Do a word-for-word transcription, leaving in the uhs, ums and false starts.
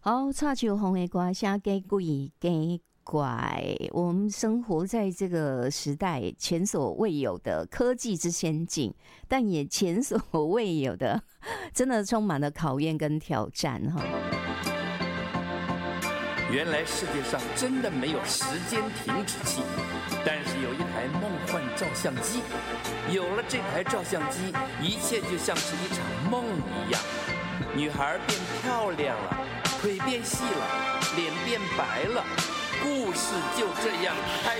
好，插球红的歌声给鬼给怪，我们生活在这个时代前所未有的科技之先进，但也前所未有的，真的充满了考验跟挑战哈。 原来世界上真的没有时间停止器，但是有一台梦幻照相机，有了这台照相机，一切就像是一场梦一样。女孩变漂亮了，腿变细了，脸变白了，故事就这样开